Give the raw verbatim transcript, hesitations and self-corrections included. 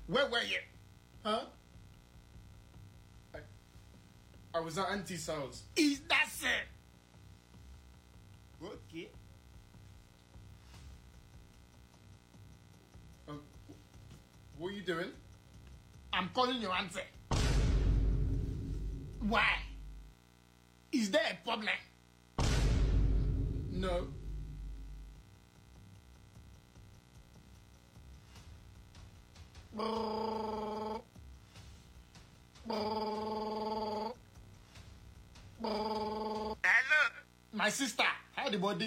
Where were you? Huh? I, I was at Auntie's house. Is that so? Okay. Um, what are you doing? I'm calling your auntie. Why? Is there a problem? No. Hello, my sister. How the body?